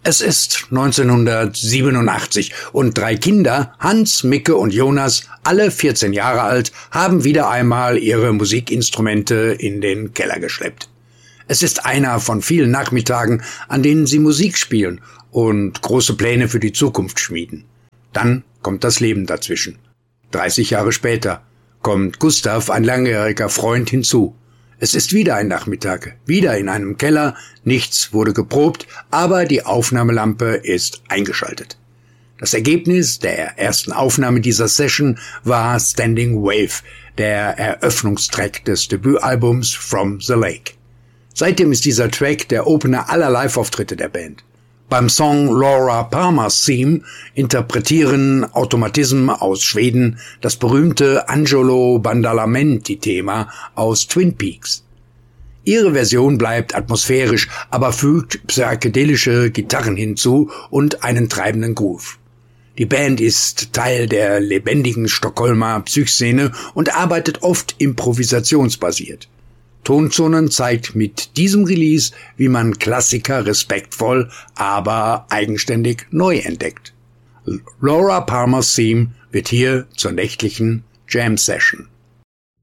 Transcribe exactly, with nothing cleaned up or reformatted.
Es ist neunzehnhundertsiebenundachtzig und drei Kinder, Hans, Micke und Jonas, alle vierzehn Jahre alt, haben wieder einmal ihre Musikinstrumente in den Keller geschleppt. Es ist einer von vielen Nachmittagen, an denen sie Musik spielen und große Pläne für die Zukunft schmieden. Dann kommt das Leben dazwischen. dreißig Jahre später kommt Gustav, ein langjähriger Freund, hinzu. Es ist wieder ein Nachmittag, wieder in einem Keller, nichts wurde geprobt, aber die Aufnahmelampe ist eingeschaltet. Das Ergebnis der ersten Aufnahme dieser Session war Standing Wave, der Eröffnungstrack des Debütalbums From the Lake. Seitdem ist dieser Track der Opener aller Live-Auftritte der Band. Beim Song Laura Palmer's Theme interpretieren Automatism aus Schweden das berühmte Angelo Badalamenti-Thema aus Twin Peaks. Ihre Version bleibt atmosphärisch, aber fügt psychedelische Gitarren hinzu und einen treibenden Groove. Die Band ist Teil der lebendigen Stockholmer Psychszene und arbeitet oft improvisationsbasiert. Tonzonen zeigt mit diesem Release, wie man Klassiker respektvoll, aber eigenständig neu entdeckt. Laura Palmer's Theme wird hier zur nächtlichen Jam Session.